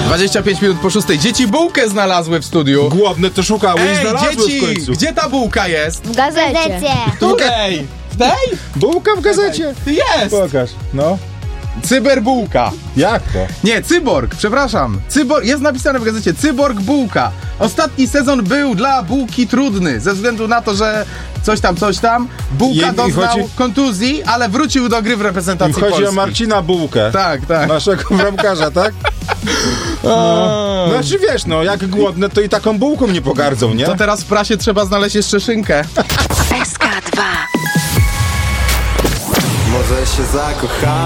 25 minut po 6. Dzieci bułkę znalazły w studiu. Głodne to szukały i znalazły dzieci, w końcu. gdzie ta bułka jest? W gazecie. Której? W tej? Bułka w gazecie. Jest! Pokaż, no. Cyberbułka. Jak to? Nie, cyborg, przepraszam. Jest napisane w gazecie Cyborg Bułka. Ostatni sezon był dla bułki trudny, ze względu na to, że coś tam. Bułka doznał kontuzji, ale wrócił do gry w reprezentacji Chodzi Polski. o Marcina Bułkę. Tak, tak. Naszego bramkarza, tak? No, znaczy wiesz, no, jak głodne, to i taką bułką nie pogardzą, nie? To teraz w prasie trzeba znaleźć jeszcze szynkę. SK2. Może się zakochałem.